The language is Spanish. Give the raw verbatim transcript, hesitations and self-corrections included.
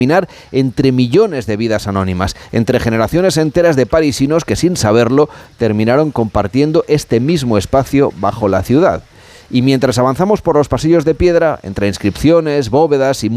entre millones de vidas anónimas, entre generaciones enteras de parisinos que sin saberlo terminaron compartiendo este mismo espacio bajo la ciudad. Y mientras avanzamos por los pasillos de piedra, entre inscripciones, bóvedas y